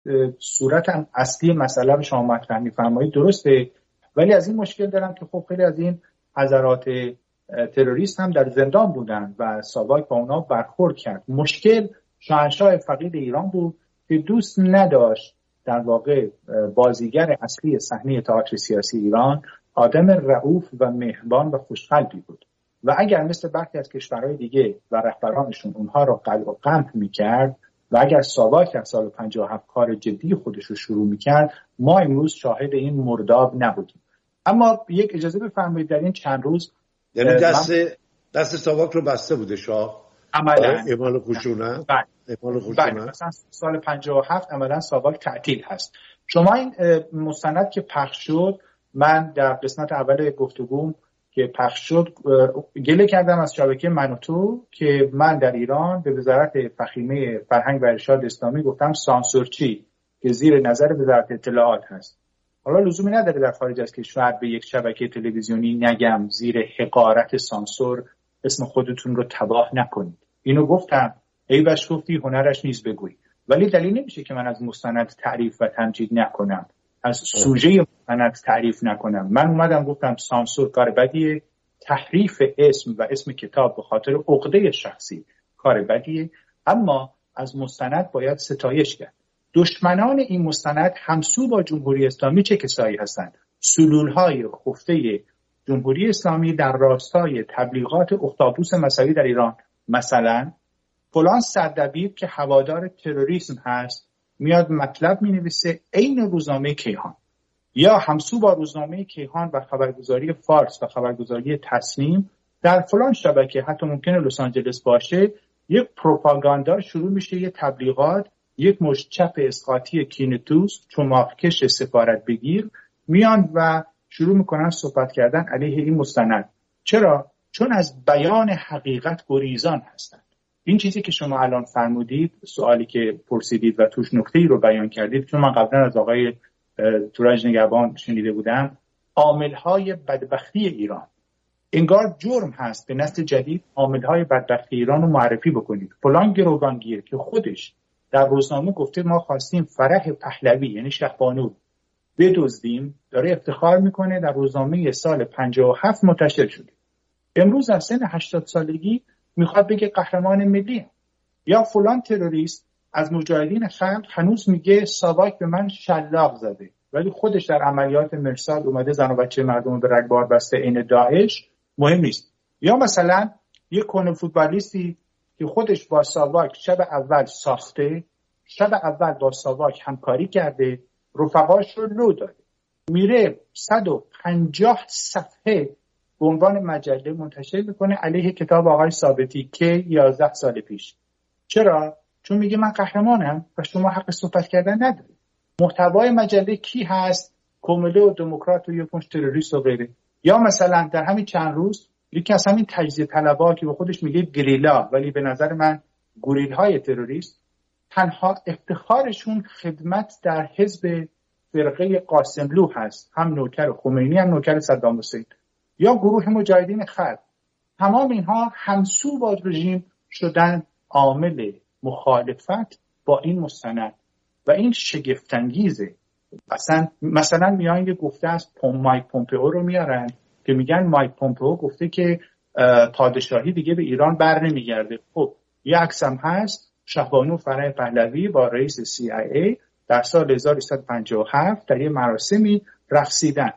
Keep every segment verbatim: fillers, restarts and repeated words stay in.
صورت هم اصلی مسئله به شما مطرح می‌فرمایید درسته، ولی از این مشکل دارم که خب خیلی از این حضرات تروریست هم در زندان بودن و ساواک با اونا برخورد کرد. مشکل شاهنشاه فقید ایران بود که دوست نداشت در واقع بازیگر اصلی صحنه تئاتر سیاسی ایران آدم رئوف و مهربان و خوشقلبی بود و اگر مثل برخی از کشورهای دیگه و رهبرانشون اونها رو قلب و قمع میکرد و اگر ساواک در سال پنجاه و هفت کار جدی خودش رو شروع میکرد، ما امروز شاهد این مرداب نبودیم. اما یک اجازه بفرمایید در این چند روز، یعنی دست من... دست ساواک رو بسته بوده شاه عملاً اعمال خشونت اعمال خشونت مثلا سال پنجاه و هفت عملاً ساواک تعطیل هست. شما این مستند که پخش شد، من در قسمت اول گفتگوم که پخش شد گله کردم از شبکه من و تو که من در ایران به وزارت فخیمه فرهنگ و ارشاد اسلامی گفتم سانسورچی که زیر نظر وزارت اطلاعات هست. حالا لزومی نداره در خارج از کشور به یک شبکه تلویزیونی نگم زیر حقارت سانسور اسم خودتون رو تباه نکنید. اینو گفتم، ای بش گفتی هنرش نیز بگوی. ولی دلیل نمیشه که من از مستند تعریف و تمجید نکنم، از سوژه مستند تعریف نکنم. من اومدم گفتم سانسور کار بدیه، تحریف اسم و اسم کتاب به خاطر عقده شخصی کار بدیه، اما از مستند باید ستایش کرد. دشمنان این مستند همسو با جمهوری اسلامی چه کسایی هستند؟ سلولهای خفته جمهوری اسلامی در راستای تبلیغات اختاپوس مساوی در ایران. مثلا فلان سردبیر که هوادار تروریسم هست میاد مطلب مینویسه عین روزنامه کیهان، یا همسو با روزنامه کیهان و خبرگزاری فارس و خبرگزاری تصنیم در فلان شبکه، حتی ممکنه لس آنجلس باشه، یک پروپاگاندا شروع میشه، یک تبلیغات، یک مشت چپ اسقاطی کینه‌توز چماقکش سفارت بگیر میان و شروع میکنن صحبت کردن علیه این مستند. چرا؟ چون از بیان حقیقت گریزان هستند. این چیزی که شما الان فرمودید، سوالی که پرسیدید و توش نکته‌ای رو بیان کردید، چون من قبلا از آقای تورج نگهبان شنیده بودم، عامل‌های بدبختی ایران. انگار جرم هست به نسل جدید عامل‌های بدبختی ایران رو معرفی بکنید. فلان گروگانگیر که خودش در روزنامه گفته ما خواستیم فرح پهلوی یعنی شهبانو بدزدیم، داره افتخار میکنه در روزنامه سال پنجاه و هفت منتشر شده. امروز از سن هشتاد سالگی میخواد بگه قهرمان ملی. یا فلان تروریست از مجاهدین خلق هنوز میگه ساواک به من شلاق زده، ولی خودش در عملیات مرصاد اومده زن و بچه مردم به رگبار بسته عین داعش. مهم نیست. یا مثلا یک کون فوتبالیستی که خودش با ساواک شب اول ساخته، شب اول با ساواک همکاری کرده، رفقاش رو لو داده، میره صد و پنجاه صفحه به عنوان مجله منتشر میکنه علیه کتاب آقای ثابتی که یازده سال پیش. چرا؟ چون میگه من قهرمانم و شما حق صحبت کردن ندارید. محتوای مجله کی هست؟ کمله و دموکرات و یک مشت تروریست و غیره. یا مثلا در همین چند روز یکی از همین تجزیه طلبها که به خودش میگه گریلا، ولی به نظر من گوریلهای تروریست، تنها افتخارشون خدمت در حزب فرقه قاسملو هست، هم نوکر خمینی هم نوکر صدام حسین. یا گروه مجاهدین خلق، تمام اینها همسو با رژیم شدن عامل مخالفت با این مستند و این شگفت‌انگیزه. مثلا مثلا میان یه گفته از مایک پومپئو رو میارن که میگن مایک پومپئو گفته که پادشاهی دیگه به ایران بر نمیگرده. خب یه عکس هم هست، شهبانو فرح پهلوی با رئیس سی آی ای در سال هزار و سیصد و پنجاه و هفت در یه مراسمی رقصیدن.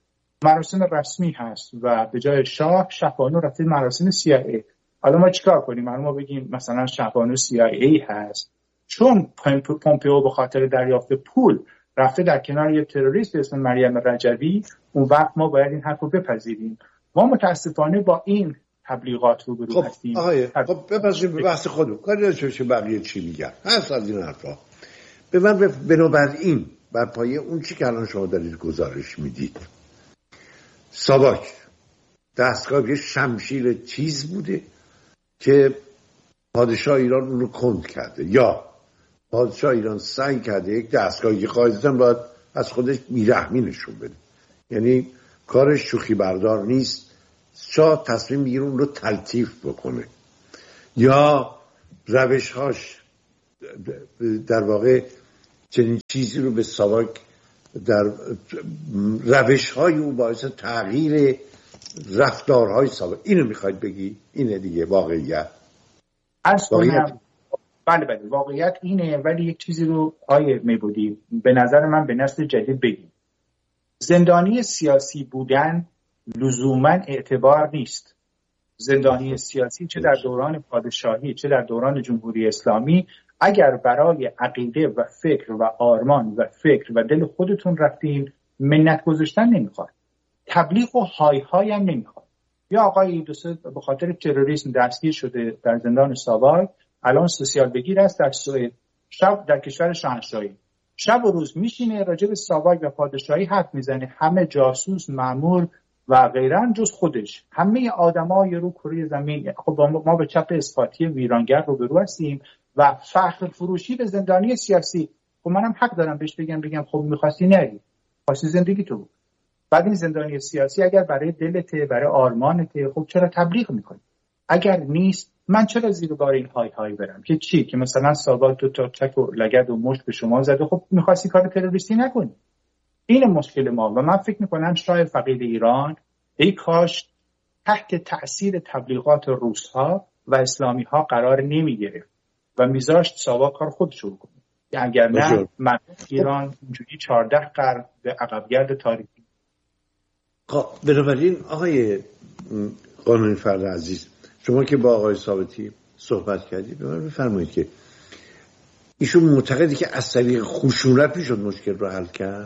مراسم رسمی هست و به جای شاه شهبانو رفته مراسم سی آی ای. حالا ما چیکار کنیم؟ ما بگیم مثلا شهبانو سی آی ای هست چون پومپئو به خاطر دریافت پول رفته در کنار یه تروریست به اسم مریم رجوی، اون وقت ما باید این حرف رو بپذیریم. ما متاسفانه با این تبلیغات رو برو هستیم. خب خب بپذیریم به بحث خودمون، کاری نداره چه بقیه چی میگن، هست از این حرفا. به من بنابراین بر پایه اون چی که الان شما دارید گزارش میدید، ساواک دستگاه یه شمشیر چیز بوده که پادشاه ایران اونو کند کرده، یا پادشاه ایران سعی کرده یک دستگاهی که قاعدتاً باید از خودش بیرحمی نشون بده، یعنی کارش شوخی بردار نیست، شاه تصمیم میگیره اون رو تلطیف بکنه، یا روشهاش در واقع چنین چیزی رو به ساواک در روش های او باعث تغییر رفتارهای ساواک، اینو میخواید بگی؟ اینه دیگه واقعیت. از واقعیت بله بله واقعیت اینه، ولی یک چیزی رو آیه میبودی به نظر من به نسل جدید بگیم. زندانی سیاسی بودن لزوما اعتبار نیست. زندانی سیاسی چه در دوران پادشاهی چه در دوران جمهوری اسلامی، اگر برای عقیده و فکر و آرمان و فکر و دل خودتون رفتین، منت گذاشتن نمیخواد، تبلیغ و های های هم نمیخواد. یا آقای دوست به خاطر تروریسم دستگیر شده در زندان ساواک، الان سوسیال بگیر است در سوئد، شب در کشور شاهنشاهی شب و روز میشینه راجع به ساواک و پادشاهی حرف میزنه، همه جاسوس مأمور و غیره جز خودش، همه آدمای رو کره زمین. خب ما به چپ اثباتی ویرانگر رو برو هستیم و فخر فروشی به زندانی سیاسی. خب منم حق دارم بهش بگم بگم خب می‌خواستی نری، خواستی زندگی تو بود. بعد این زندانی سیاسی اگر برای دلته، برای آرمانته، خب چرا تبلیغ می‌کنی؟ اگر نیست من چرا زیر بار این های های برم که چی که مثلا ساواک دو تا چک و لگد و مشت به شما زده، خب می‌خواستی کار تروریستی نکنی. این مشکل ما و من فکر می‌کنم شاه فقید ایران ای کاش تحت تأثیر تبلیغات روس‌ها و اسلامی‌ها قرار نمی‌گرفت و میذاشت ساواک کار خود شروع کنه. اگر نه من ایران اینجوری چهارده قرن به عقبگرد تاریخی. بنابراین آقای قانونی‌فرد عزیز، شما که با آقای ثابتی صحبت کردید به من بفرمایید که ایشون معتقدی که از طریق خشونت میشد مشکل رو حل کرد؟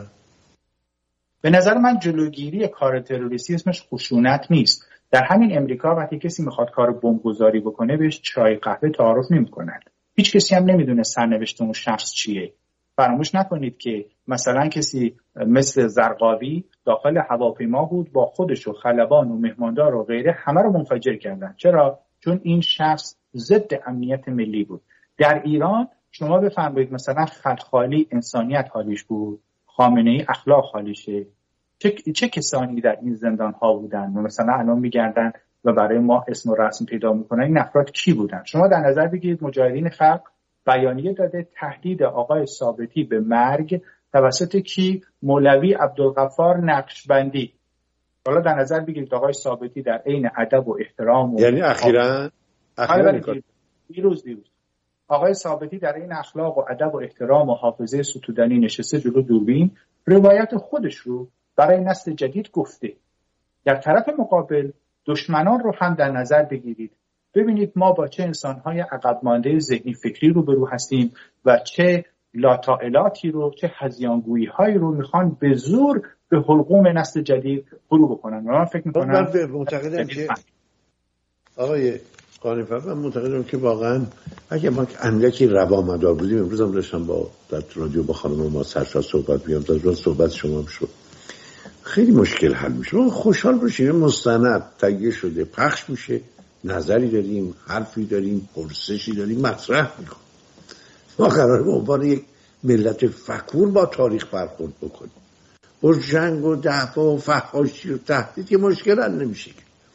به نظر من جلوگیری کار تروریستی اسمش خشونت نیست. در همین امریکا وقتی کسی میخواد کار بمبگذاری بکنه بهش چای قهوه تعارف نمی‌کنن. هیچ کسی هم نمیدونه سرنوشت اون شخص چیه. فراموش نکنید که مثلا کسی مثل زرقاوی داخل هواپیما بود، با خودش و خلبان و مهماندار و غیره همه رو منفجر کردن. چرا؟ چون این شخص ضد امنیت ملی بود. در ایران شما بفرمایید مثلا خلخالی انسانیت حالیش بود، خامنه‌ای اخلاق حالیشه. چه چه کسانی در این زندان ها بودن و مثلا الان میگردن و برای ما اسم و رسم پیدا میکنن؟ این افراد کی بودن؟ شما در نظر بگیرید مجاهدین خلق بیانیه داده تهدید آقای ثابتی به مرگ توسط کی؟ مولوی عبدالغفار نقشبندی. حالا در نظر بگیرید آقای ثابتی در عین ادب و احترام و یعنی اخیراً اخیراً دیروز دیروز آقای ثابتی در این اخلاق و ادب و احترام و حافظه ستودنی نشسته جلو دوربین روایت خودش رو برای نسل جدید گفته. در طرف مقابل دشمنان رو هم در نظر بگیرید، ببینید ما با چه انسان‌های عقب مانده ذهنی فکری رو برو هستیم و چه لاتائلاتی رو، چه هذیانگویی‌هایی رو میخوان به زور به حلقوم نسل جدید فرو بکنن. من فکر می‌کنم من معتقدم که آقای قانی‌فر، من معتقدم که واقعا اگه ما اندکی روامدار بودیم، امروز هم داشتم با در رادیو با خانم ما سرشا صحبت می‌کردم، در روز صحبت شما شد، خیلی مشکل حل میشه. ما خوشحال باشیم مستند تهیه شده پخش میشه، نظری داریم، حرفی داریم، پرسشی داریم، مطرح میکنیم. ما قراره به عنوان یک ملت فکور با تاریخ برخورد بکنیم. با جنگ و دعوا و فحاشی و تهدید که مشکل حل نمیشه.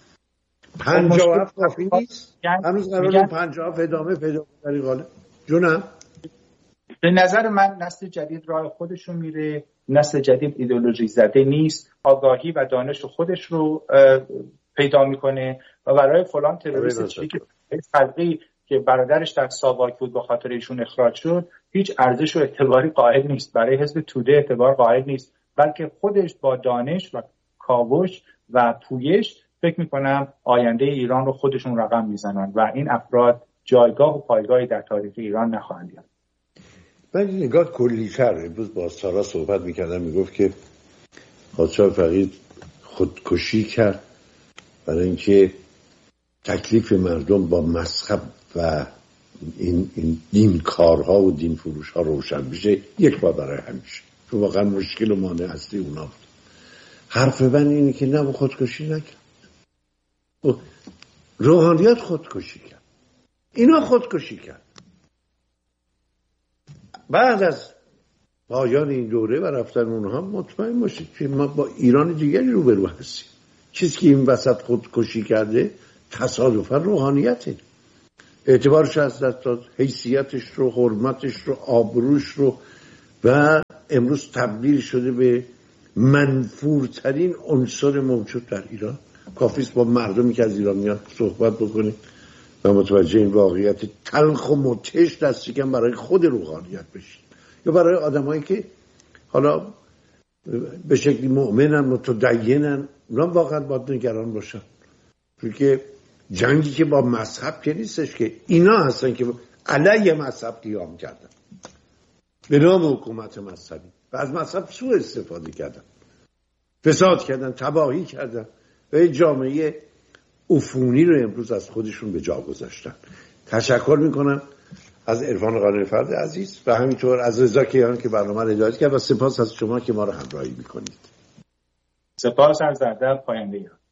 پنجاه و هفت کافی نیست؟ هنوز قراره پنجاه و هفت ادامه پیدا کنه غالب. جونم؟ به نظر من نسل جدید راه خودش رو میره. نسل جدید ایدئولوژی زده نیست، آگاهی و دانش خودش رو پیدا میکنه و برای فلان تروریست چیزی که خلقی که برادرش در ساواک بود به خاطر ایشون اخراج شد هیچ ارزش و اعتباری قائل نیست، برای حزب توده اعتبار قائل نیست، بلکه خودش با دانش و کاوش و پویش فکر میکنم آینده ایران رو خودشون رقم میزنن و این افراد جایگاه و پایگاهی در تاریخ ایران نخواهند یافت. من نگاه کلی‌تر امروز با سارا صحبت میکردم، میگفت که پادشاه فقید خودکشی کرد برای اینکه تکلیف مردم با مذهب و این این دین کارها و دین فروش ها روشن بشه یک بار برای همیشه، چون واقعا مشکل و مانع اصلی اونا بود. حرف من اینه که نه خودکشی نکرد، روحانیت خودکشی کرد، اینا خودکشی کرد. بعد از پایان این دوره و رفتن اونها مطمئن باشید که ما با ایران دیگری روبرو هستیم. چیزی که این وسط خودکشی کرده تصادفاً روحانیته، اعتبارش از دست داد، حیثیتش رو، حرمتش رو، آبروش رو، و امروز تبدیل شده به منفورترین عنصر موجود در ایران. کافیست با مردمی که از ایران میاد صحبت بکنید و متوجه این واقعیت تلخ و متش دستیکن برای خود روحانیت بشید یا برای آدمایی که حالا به شکلی مؤمنن متدینن، اونا واقعا باید نگران باشن، چون جنگی که با مذهب که نیستش، که اینا هستن که علیه مذهب قیام کردن به نام حکومت مذهبی و از مذهب سوء استفاده کردن، فساد کردن، تباهی کردن و جامعه عفونی رو امروز از خودشون به جا گذاشتن. تشکر میکنم از عرفان قانع‌فرد عزیز و همینطور از رضا کیان که برنامه رو هدایت کرد و سپاس از شما که ما رو همراهی میکنید. سپاس از در پاینده ایران.